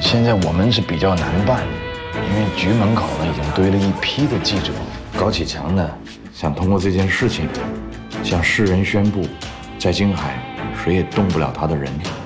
现在我们是比较难办，因为局门口呢已经堆了一批的记者。高启强呢想通过这件事情，向世人宣布，在京海谁也动不了他的人。